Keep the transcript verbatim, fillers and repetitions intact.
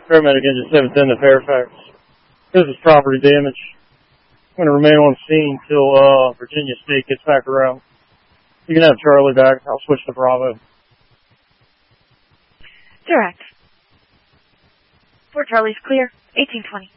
Paramedic Engine seven ten to Fairfax. This is property damage. I'm going to remain on scene till uh, Virginia State gets back around. You can have Charlie back. I'll switch to Bravo. Direct. Fort Charlie's clear. eighteen twenty.